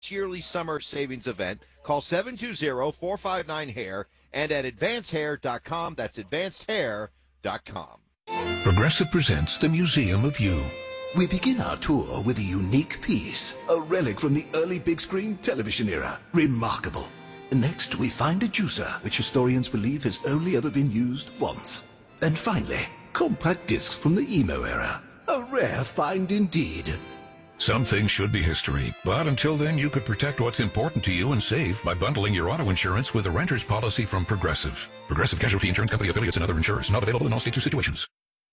yearly summer savings event. Call 720-459-HAIR and at advancedhair.com. That's advancedhair.com. Progressive presents the Museum of You. We begin our tour with a unique piece, a relic from the early big screen television era. Remarkable. Next, we find a juicer, which historians believe has only ever been used once. And finally, compact discs from the emo era. A rare find indeed. Some things should be history, but until then, you could protect what's important to you and save by bundling your auto insurance with a renter's policy from Progressive. Progressive Casualty Insurance Company affiliates and other insurers. Not available in all states or situations.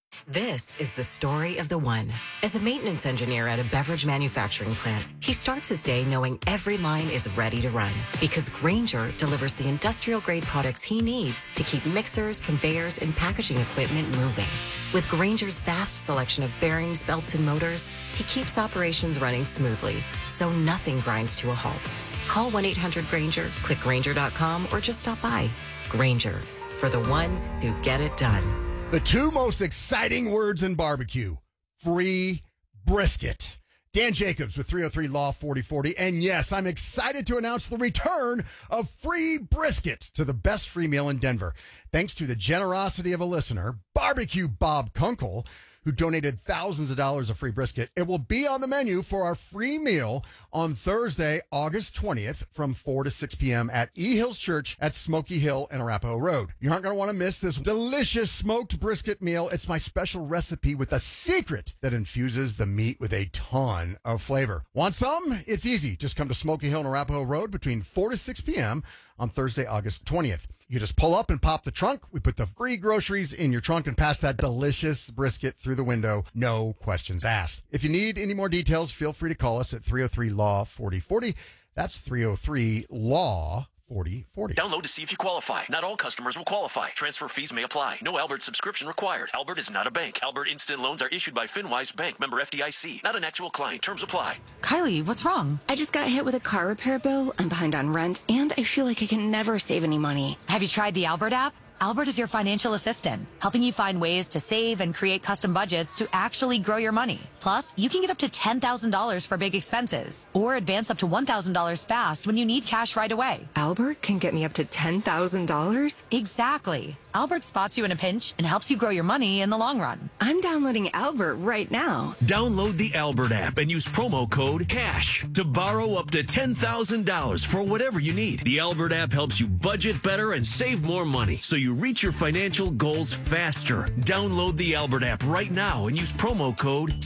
This is the story of the one. As a maintenance engineer at a beverage manufacturing plant, he starts his day knowing every line is ready to run because Grainger delivers the industrial-grade products he needs to keep mixers, conveyors, and packaging equipment moving. With Grainger's vast selection of bearings, belts, and motors, he keeps operations running smoothly, so nothing grinds to a halt. Call 1-800-GRAINGER, click Grainger.com, or just stop by. Grainger, for the ones who get it done. The two most exciting words in barbecue, free brisket. Dan Jacobs with 303 Law 4040. And yes, I'm excited to announce the return of free brisket to the best free meal in Denver. Thanks to the generosity of a listener, Barbecue Bob Kunkel, who donated thousands of dollars of free brisket. It will be on the menu for our free meal on Thursday, August 20th from 4 to 6 p.m. at E Hills Church at Smoky Hill and Arapahoe Road. You aren't going to want to miss this delicious smoked brisket meal. It's my special recipe with a secret that infuses the meat with a ton of flavor. Want some? It's easy. Just come to Smoky Hill and Arapahoe Road between 4 to 6 p.m. on Thursday, August 20th. You just pull up and pop the trunk. We put the free groceries in your trunk and pass that delicious brisket through the window. No questions asked. If you need any more details, feel free to call us at 303-LAW-4040. That's 303-LAW-4040. Download to see if you qualify. Not all customers will qualify. Transfer fees may apply. No Albert subscription required. Albert is not a bank. Albert Instant Loans are issued by FinWise Bank, member FDIC. Not an actual client. Terms apply. Kylie, what's wrong? I just got hit with a car repair bill. I'm behind on rent, and I feel like I can never save any money. Have you tried the Albert app? Albert is your financial assistant, helping you find ways to save and create custom budgets to actually grow your money. Plus, you can get up to $10,000 for big expenses or advance up to $1,000 fast when you need cash right away. Albert can get me up to $10,000? Exactly. Albert spots you in a pinch and helps you grow your money in the long run. I'm downloading Albert right now. Download the Albert app and use promo code CASH to borrow up to $10,000 for whatever you need. The Albert app helps you budget better and save more money so you reach your financial goals faster. Download the Albert app right now and use promo code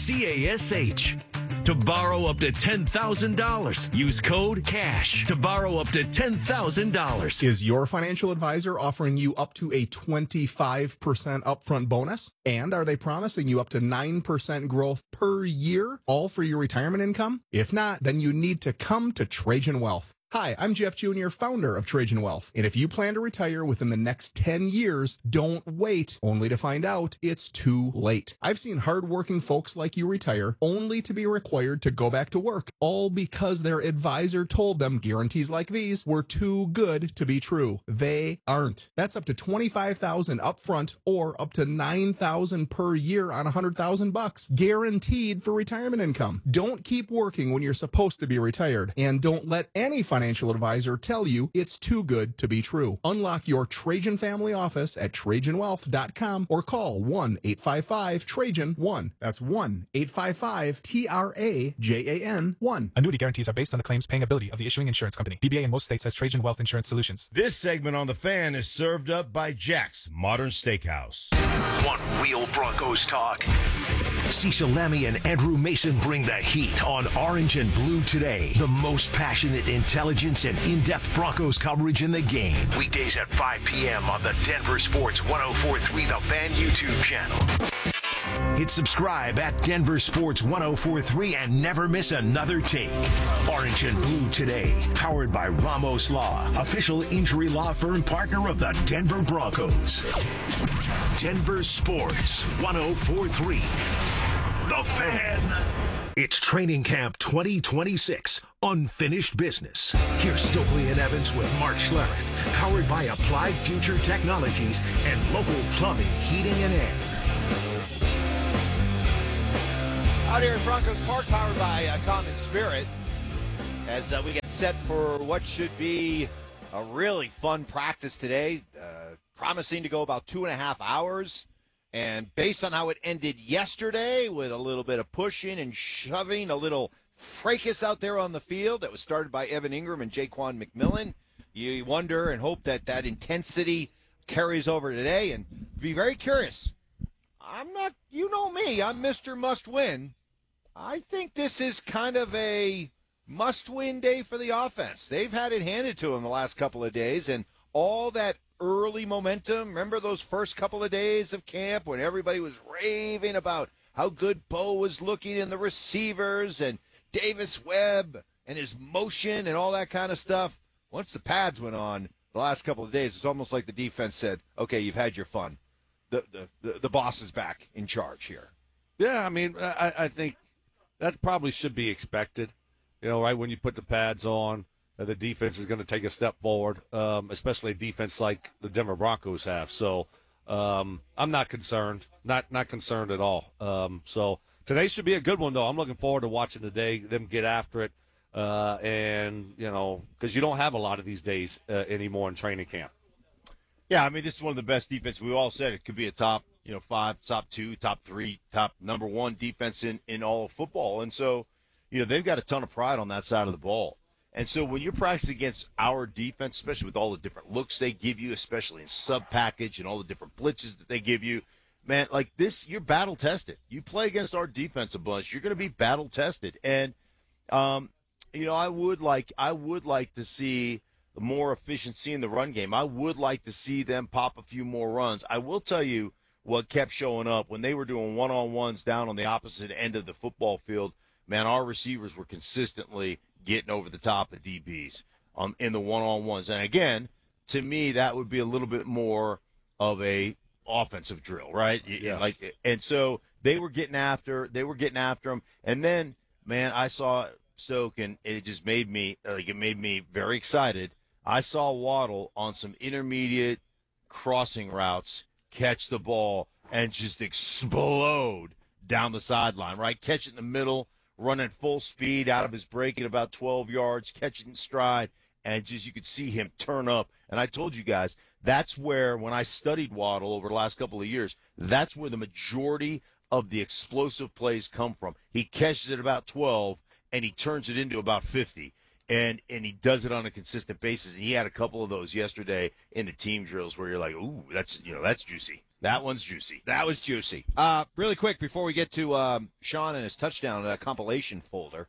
CASH to borrow up to $10,000. Use code CASH to borrow up to $10,000. Is your financial advisor offering you up to a 25% upfront bonus? And are they promising you up to 9% growth per year, all for your retirement income? If not, then you need to come to Trajan Wealth. Hi, I'm Jeff Jr., founder of Trajan Wealth. And if you plan to retire within the next 10 years, don't wait only to find out it's too late. I've seen hardworking folks like you retire only to be required to go back to work, all because their advisor told them guarantees like these were too good to be true. They aren't. That's up to $25,000 upfront or up to $9,000 per year on $100,000, guaranteed for retirement income. Don't keep working when you're supposed to be retired, and don't let any financial advisor tell you it's too good to be true. Unlock your Trajan family office at TrajanWealth.com or call 1-855-TRAJAN-1. That's 1-855-TRAJAN-1. Annuity guarantees are based on the claims paying ability of the issuing insurance company. DBA in most states has Trajan Wealth Insurance Solutions. This segment on The Fan is served up by Jack's Modern Steakhouse. Want real Broncos talk? Cecil Lammey and Andrew Mason bring the heat on Orange and Blue Today. The most passionate, intelligence, and in-depth Broncos coverage in the game. Weekdays at 5 p.m. on the Denver Sports 104.3 The Fan YouTube channel. Hit subscribe at Denver Sports 104.3 and never miss another take. Orange and Blue Today, powered by Ramos Law, official injury law firm partner of the Denver Broncos. Denver Sports 104.3 The Fan. It's Training Camp 2026, Unfinished Business. Here's Stokely and Evans with Mark Schlereth, powered by Applied Future Technologies and local plumbing, heating, and air. Out here at Broncos Park, powered by Common Spirit. as we get set for what should be a really fun practice today, promising to go about 2.5 hours. And based on how it ended yesterday with a little bit of pushing and shoving, a little fracas out there on the field that was started by Evan Ingram and Jaquan McMillan, you wonder and hope that that intensity carries over today. And be very curious. I'm not, you know me, I'm Mr. Must Win. I think this is kind of a must-win day for the offense. They've had it handed to them the last couple of days, and all that early momentum. Remember those first couple of days of camp when everybody was raving about how good Bo was looking in the receivers and Davis Webb and his motion and all that kind of stuff? Once the pads went on the last couple of days, it's almost like the defense said, okay, you've had your fun. The boss is back in charge here. Yeah, I mean, I think that probably should be expected. You know, right when you put the pads on, the defense is going to take a step forward, especially a defense like the Denver Broncos have. So I'm not concerned, not concerned at all. So today should be a good one, though. I'm looking forward to watching today, them get after it, and, you know, because you don't have a lot of these days anymore in training camp. Yeah, I mean, this is one of the best defenses. We all said it could be a top, 5, top 2, top 3, top number 1 defense in all of football. And so, they've got a ton of pride on that side of the ball. And so when you're practicing against our defense, especially with all the different looks they give you, especially in sub-package and all the different blitzes that they give you, man, like this, you're battle-tested. You play against our defense a bunch, you're going to be battle-tested. And, I would like to see more efficiency in the run game. I would like to see them pop a few more runs. I will tell you what kept showing up when they were doing one-on-ones down on the opposite end of the football field. Man, our receivers were consistently getting over the top of DBs in the one-on-ones. And again, to me, that would be a little bit more of a offensive drill, right? Yes. And so they were getting after them. And then, man, I saw Stoke, and it just made me very excited. I saw Waddle on some intermediate crossing routes catch the ball and just explode down the sideline, right? Catch it in the middle, running full speed out of his break at about 12 yards, catch it in stride, and just you could see him turn up. And I told you guys, that's where, when I studied Waddle over the last couple of years, that's where the majority of the explosive plays come from. He catches it about 12, and he turns it into about 50. And he does it on a consistent basis. And he had a couple of those yesterday in the team drills where you're like, ooh, that's juicy. That one's juicy. That was juicy. Really quick, before we get to Sean and his touchdown compilation folder,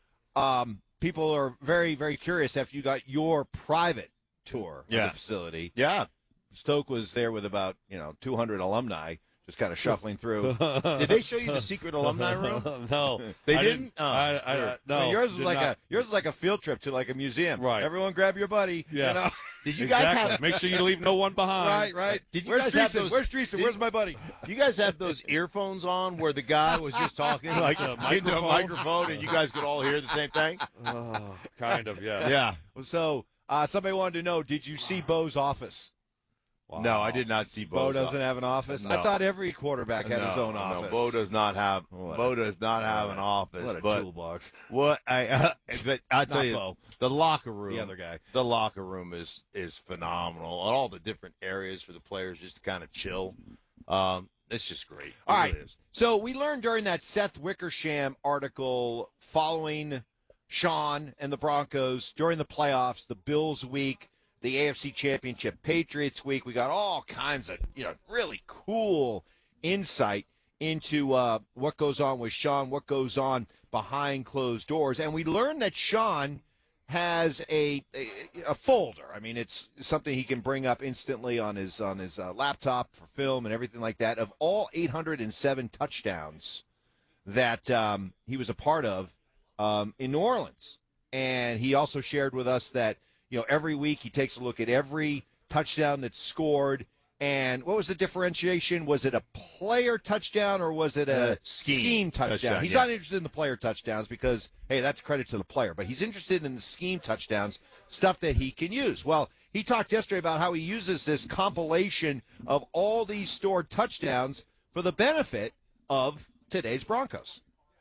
people are very, very curious after you got your private tour of the facility. Yeah. Stoke was there with about, 200 alumni, just kind of shuffling through. Did they show you the secret alumni room? No. They didn't? No. Yours was like a field trip to like a museum. Right. Everyone grab your buddy. Yes. Did you guys have? Make sure you leave no one behind. Right. Did you Where's guys have Dreesen? those? Where's Dreesen? Where's my buddy? Do you guys have those earphones on where the guy was just talking like into a microphone and you guys could all hear the same thing? Kind of, yeah. Yeah. So somebody wanted to know, did you see Bo's office? Wow. No, I did not see Bo doesn't have an office. No. I thought every quarterback had his own office. No, Bo does not have. An office. What a but toolbox. What but I tell you, Bo. the locker room. The other guy. The locker room is phenomenal. All the different areas for the players just to kind of chill. It's just great. All it right. really is. So we learned during that Seth Wickersham article following Sean and the Broncos during the playoffs, the Bills week, the AFC Championship, Patriots week. We got all kinds of, really cool insight into what goes on with Sean, what goes on behind closed doors. And we learned that Sean has a folder. I mean, it's something he can bring up instantly on his laptop for film and everything like that, of all 807 touchdowns that he was a part of in New Orleans. And he also shared with us that, every week he takes a look at every touchdown that's scored. And what was the differentiation? Was it a player touchdown or was it a scheme touchdown? He's not interested in the player touchdowns because, hey, that's credit to the player. But he's interested in the scheme touchdowns, stuff that he can use. Well, he talked yesterday about how he uses this compilation of all these stored touchdowns for the benefit of today's Broncos.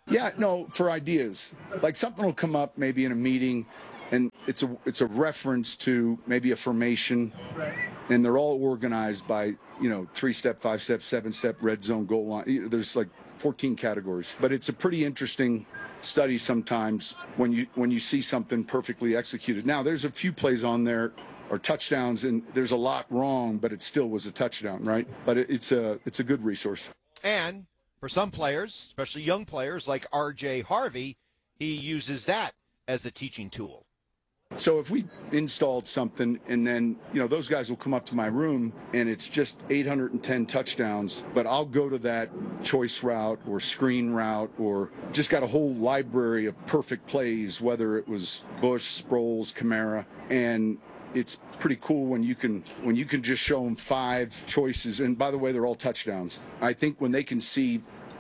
Yeah, no, for ideas. Like something will come up maybe in a meeting, and it's a reference to maybe a formation, and they're all organized by 3-step, 5-step, 7-step, red zone, goal line. There's like 14 categories, but it's a pretty interesting study sometimes when you see something perfectly executed. Now there's a few plays on there or touchdowns, and there's a lot wrong, but it still was a touchdown, right? But it's a good resource. And for some players, especially young players like R.J. Harvey, he uses that as a teaching tool. So if we installed something and then, those guys will come up to my room and it's just 810 touchdowns, but I'll go to that choice route or screen route or just got a whole library of perfect plays, whether it was Bush, Sproles, Kamara, and it's pretty cool when you can just show them 5 choices. And by the way, they're all touchdowns. I think when they can see,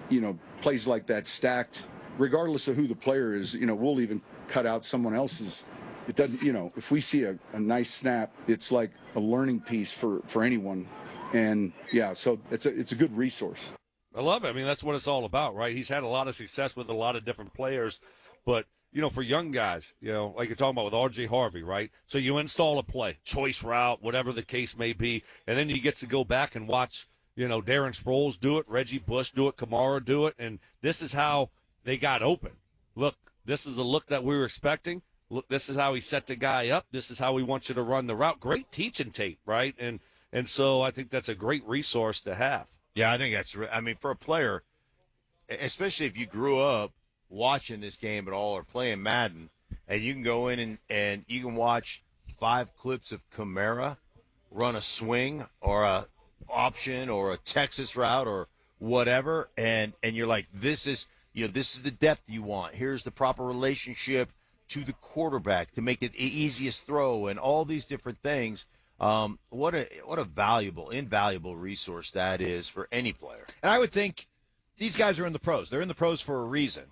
plays like that stacked, regardless of who the player is, we'll even cut out someone else's. It doesn't, if we see a nice snap, it's like a learning piece for anyone. And yeah, so it's a good resource. I love it. I mean, that's what it's all about, right? He's had a lot of success with a lot of different players, but for young guys, like you're talking about with R.J. Harvey, right? So you install a play, choice route, whatever the case may be, and then you get to go back and watch, Darren Sproles do it, Reggie Bush do it, Kamara do it, and this is how they got open. Look, this is the look that we were expecting. Look, this is how he set the guy up. This is how we want you to run the route. Great teaching tape, right? And so I think that's a great resource to have. Yeah, I think that's. I mean, for a player, especially if you grew up watching this game at all or playing Madden, and you can go in and you can watch 5 clips of Kamara run a swing or a option or a Texas route or whatever, and you're like, this is the depth you want. Here's the proper relationship to the quarterback to make it the easiest throw and all these different things. What a invaluable resource that is for any player. And I would think these guys are in the pros. They're in the pros for a reason.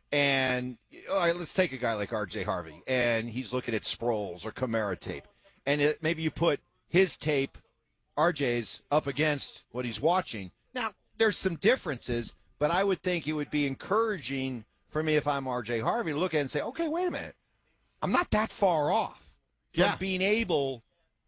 And all right, let's take a guy like R.J. Harvey, and he's looking at Sproles or Kamara tape. And maybe you put his tape, RJ's, up against what he's watching. Now, there's some differences, but I would think it would be encouraging for me if I'm R.J. Harvey to look at it and say, okay, wait a minute. I'm not that far off from being able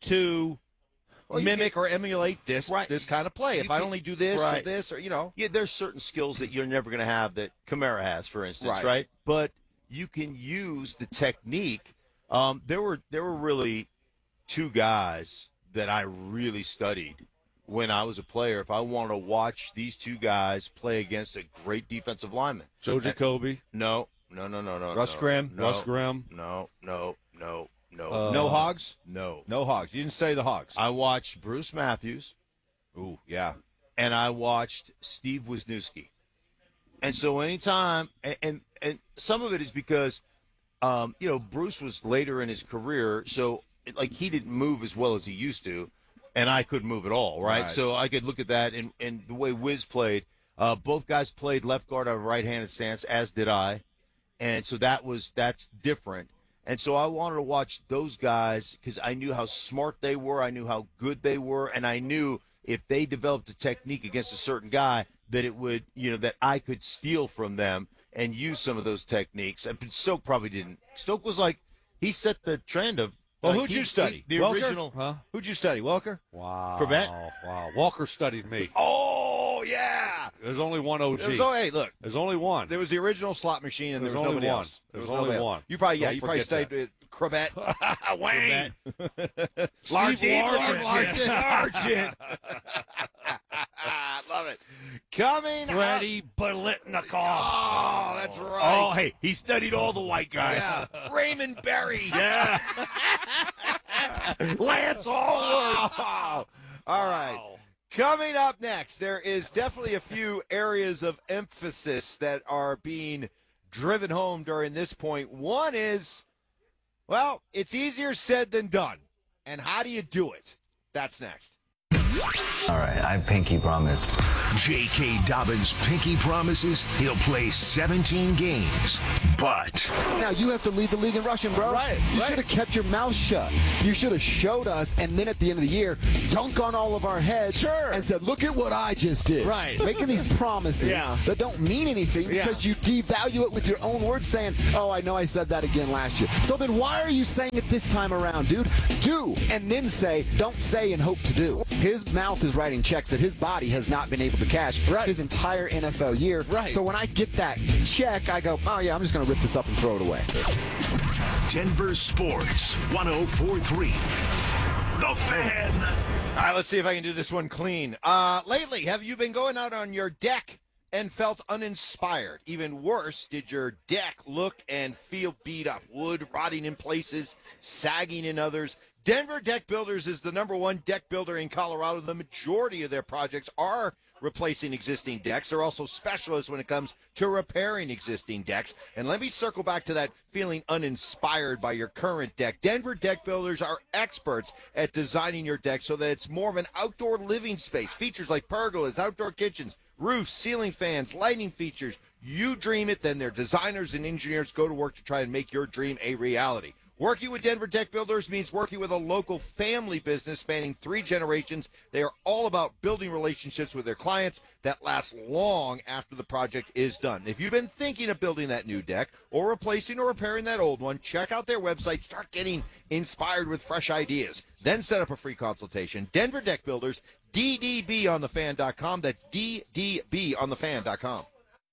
to mimic or emulate this kind of play. If I only do this or this or, Yeah, there's certain skills that you're never going to have that Kamara has, for instance, right? But you can use the technique. There were really 2 guys that I really studied when I was a player. If I wanted to watch these 2 guys play against a great defensive lineman. Joe Jacoby? No. Russ Grimm? Russ Grimm? No. No Hogs? No. No Hogs. You didn't study the Hogs. I watched Bruce Matthews. Ooh, yeah. And I watched Steve Wisniewski. And so anytime, and some of it is because, Bruce was later in his career, so he didn't move as well as he used to, and I couldn't move at all, right? So I could look at that, and the way Wiz played, both guys played left guard on a right-handed stance, as did I, and so that's different. And so I wanted to watch those guys because I knew how smart they were, I knew how good they were, and I knew if they developed a technique against a certain guy that it would, that I could steal from them and use some of those techniques. And Stoke probably didn't. Stoke was he set the trend of. Well, who'd you study? The Welker? original. Huh? Who'd you study? Welker? Wow. Corbett? Wow. Walker studied me. Oh, yeah. There's only one OG. Hey, look. There's only one. There was the original slot machine, and there was only nobody one. else. There's only one. You probably studied Corbett. Wayne. Largent. I love it. Coming Freddie Bolitnikoff. Oh, that's right. Oh, hey, he studied all the white guys. Yeah. Raymond Berry. Yeah. Lance Allward. Oh. All right. Coming up next, there is definitely a few areas of emphasis that are being driven home during this point. One is, well, it's easier said than done. And how do you do it? That's next. All right, I pinky promise. J.K. Dobbins pinky promises he'll play 17 games, but... Now, you have to lead the league in rushing, bro. Right. You should have kept your mouth shut. You should have showed us, and then at the end of the year, dunk on all of our heads and said, look at what I just did. Right. Making these promises that don't mean anything because you devalue it with your own words saying, oh, I know I said that again last year. So then why are you saying it this time around, dude? Do, and then say, don't say and hope to do. His mouth is writing checks that his body has not been able to cash his entire NFL year. Right. So when I get that check, I go, oh, yeah, I'm just going to rip this up and throw it away. Denver Sports 104.3. The Fan. All right, let's see if I can do this one clean. Lately, have you been going out on your deck and felt uninspired? Even worse, did your deck look and feel beat up? Wood rotting in places, sagging in others. Denver Deck Builders is the #1 deck builder in Colorado. The majority of their projects are replacing existing decks. They're also specialists when it comes to repairing existing decks. And let me circle back to that feeling uninspired by your current deck. Denver Deck Builders are experts at designing your deck so that it's more of an outdoor living space. Features like pergolas, outdoor kitchens, roofs, ceiling fans, lighting features. You dream it, then their designers and engineers go to work to try and make your dream a reality. Working with Denver Deck Builders means working with a local family business spanning 3 generations. They are all about building relationships with their clients that last long after the project is done. If you've been thinking of building that new deck or replacing or repairing that old one, check out their website. Start getting inspired with fresh ideas. Then set up a free consultation. Denver Deck Builders, ddbonthefan.com. That's ddbonthefan.com.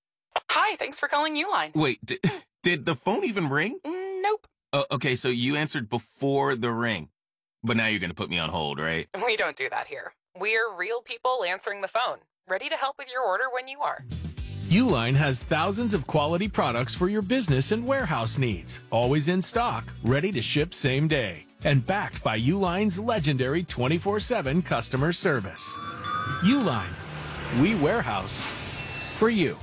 Hi, thanks for calling Uline. Wait, did the phone even ring? Nope. Okay, so you answered before the ring. But now you're going to put me on hold, right? We don't do that here. We're real people answering the phone, ready to help with your order when you are. Uline has thousands of quality products for your business and warehouse needs. Always in stock, ready to ship same day. And backed by Uline's legendary 24/7 customer service. Uline. We warehouse for you.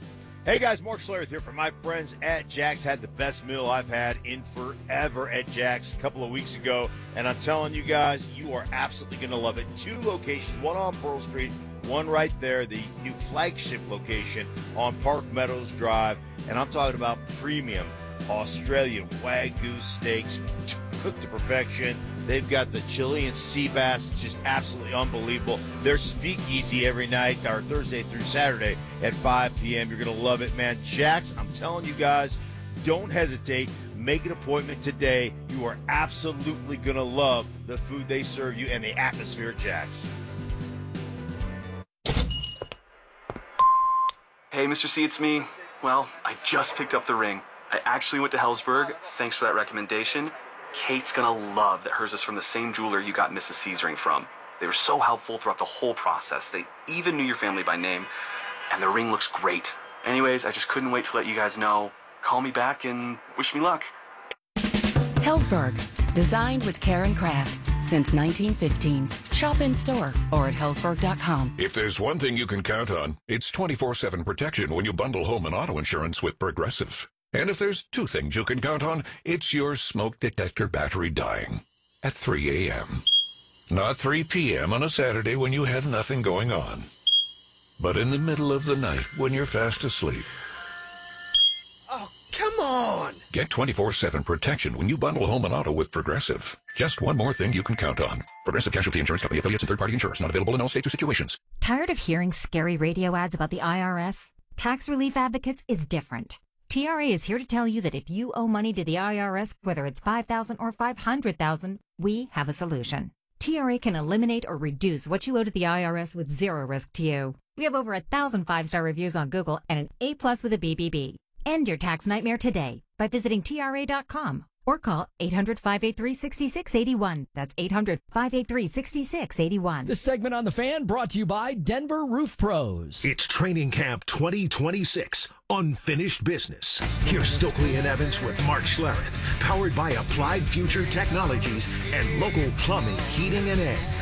Hey guys, Mark Schlereth here from my friends at Jack's. Had the best meal I've had in forever at Jack's a couple of weeks ago. And I'm telling you guys, you are absolutely going to love it. 2 locations, one on Pearl Street, one right there, the new flagship location on Park Meadows Drive. And I'm talking about premium Australian Wagyu steaks, cooked to perfection. They've got the Chilean sea bass, just absolutely unbelievable. They're speakeasy every night, or Thursday through Saturday at 5 p.m. You're going to love it, man. Jack's, I'm telling you guys, don't hesitate. Make an appointment today. You are absolutely going to love the food they serve you and the atmosphere at Jack's. Hey, Mr. C, it's me. Well, I just picked up the ring. I actually went to Hellsberg. Thanks for that recommendation. Kate's gonna love that hers is from the same jeweler you got Mrs. C's ring from. They were so helpful throughout the whole process. They even knew your family by name, and the ring looks great. Anyways, I just couldn't wait to let you guys know. Call me back and wish me luck. Hellsberg, designed with care and craft since 1915. Shop in store or at hellsberg.com. If there's one thing you can count on, it's 24/7 protection when you bundle home and auto insurance with Progressive. And if there's 2 things you can count on, it's your smoke detector battery dying at 3 a.m. Not 3 p.m. on a Saturday when you have nothing going on, but in the middle of the night when you're fast asleep. Oh, come on! Get 24/7 protection when you bundle home and auto with Progressive. Just one more thing you can count on. Progressive Casualty Insurance Company, affiliates, and third-party insurers. Not available in all states or situations. Tired of hearing scary radio ads about the IRS? Tax Relief Advocates is different. TRA is here to tell you that if you owe money to the IRS, whether it's $5,000 or $500,000, we have a solution. TRA can eliminate or reduce what you owe to the IRS with zero risk to you. We have over 1,000 5-star reviews on Google and an A+ with a BBB. End your tax nightmare today by visiting TRA.com or call 800-583-6681. That's 800-583-6681. This segment on The Fan brought to you by Denver Roof Pros. It's Training Camp 2026, Unfinished Business. Here's Stokely and Evans with Mark Schlereth, powered by Applied Future Technologies and local plumbing, heating, and air.